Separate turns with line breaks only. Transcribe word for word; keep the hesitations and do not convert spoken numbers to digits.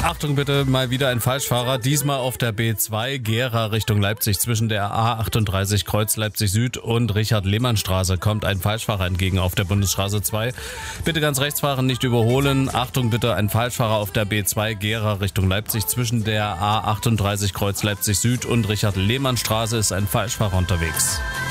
Achtung bitte, mal wieder ein Falschfahrer, diesmal auf der B zwei Gera Richtung Leipzig. Zwischen der A achtunddreißig Kreuz Leipzig Süd und Richard-Lehmann-Straße kommt ein Falschfahrer entgegen auf der Bundesstraße zwei. Bitte ganz rechts fahren, nicht überholen. Achtung bitte, ein Falschfahrer auf der B zwei Gera Richtung Leipzig. Zwischen der A achtunddreißig Kreuz Leipzig Süd und Richard-Lehmann-Straße ist ein Falschfahrer unterwegs.